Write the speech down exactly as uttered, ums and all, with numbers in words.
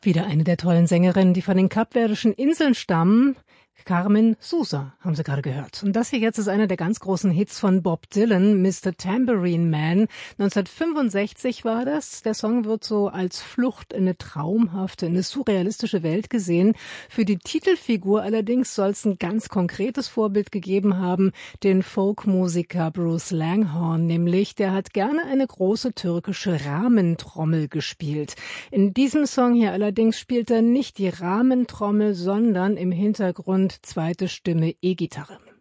Wieder eine der tollen Sängerinnen, die von den Kapverdischen Inseln stammen. Carmen Sousa haben Sie gerade gehört. Und das hier jetzt ist einer der ganz großen Hits von Bob Dylan, Mister Tambourine Man. neunzehnhundertfünfundsechzig war das. Der Song wird so als Flucht in eine traumhafte, in eine surrealistische Welt gesehen. Für die Titelfigur allerdings soll es ein ganz konkretes Vorbild gegeben haben, den Folkmusiker Bruce Langhorne nämlich. Der hat gerne eine große türkische Rahmentrommel gespielt. In diesem Song hier allerdings spielt er nicht die Rahmentrommel, sondern im Hintergrund zweite Stimme E-Gitarre.